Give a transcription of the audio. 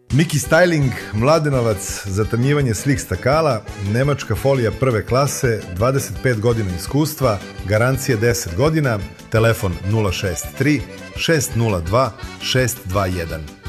Miki Styling, Mladenovac, zatamnjivanje slik stakala, nemačka folija prve klase, 25 godina iskustva, garancije 10 godina, telefon 063 602 621.